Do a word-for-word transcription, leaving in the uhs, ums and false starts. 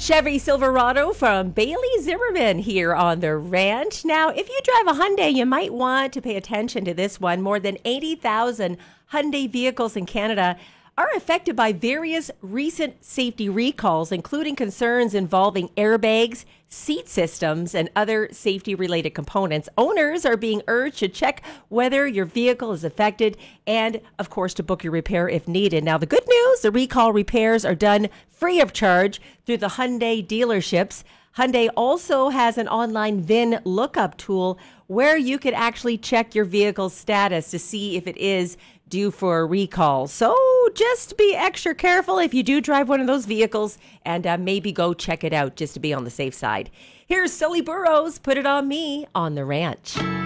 Chevy Silverado from Bailey Zimmerman here on the ranch. Now, if you drive a Hyundai, you might want to pay attention to this one. More than eighty thousand Hyundai vehicles in Canada are affected by various recent safety recalls, including concerns involving airbags, seat systems, and other safety-related components. Owners are being urged to check whether your vehicle is affected and, of course, to book your repair if needed. Now, the good news, the recall repairs are done free of charge through the Hyundai dealerships. Hyundai also has an online V I N lookup tool where you could actually check your vehicle's status to see if it is due for a recall. So just be extra careful if you do drive one of those vehicles, and uh, maybe go check it out just to be on the safe side. Here's Sully Burrows, Put It On Me on the ranch.